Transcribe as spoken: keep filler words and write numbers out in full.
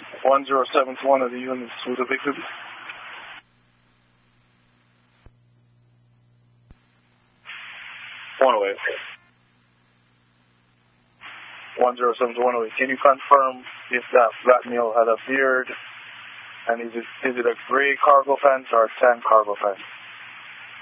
one zero seven to one of the units with a victim. one oh eight. one zero seven to one oh eight. Can you confirm if that black male had a beard? And is it, is it a gray cargo pants or a tan cargo pants?